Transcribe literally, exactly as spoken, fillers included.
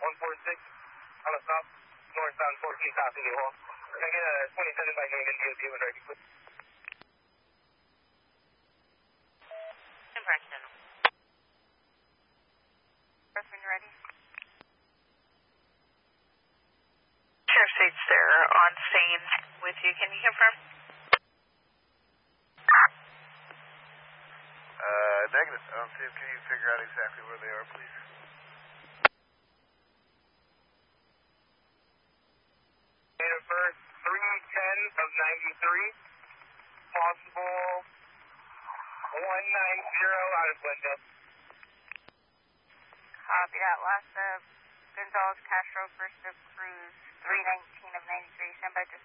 one four six on the stop, northbound fourteen south Indian Wall. Can I get a twenty-seven by name and D O T when ready, please? Impression. When you're ready. Sheriff State's there on scene with you. Can you confirm? Uh, negative. Um, Tim, can you figure out exactly where they are, please? Date of birth three ten of ninety-three. Possible one nine zero out of Glendale. Copy that. Last of Gonzalez Castro, first of Cruz, three nineteen of ninety-three. Stand by to